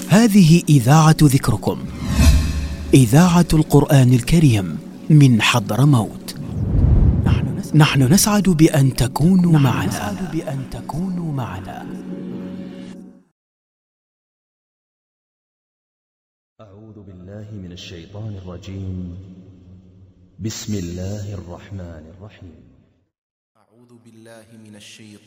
هذه إذاعة ذكركم، إذاعة القرآن الكريم من حضرموت. نحن نسعد بأن تكونوا معنا. أعوذ بالله من الشيطان الرجيم. بسم الله الرحمن الرحيم. أعوذ بالله من الشيطان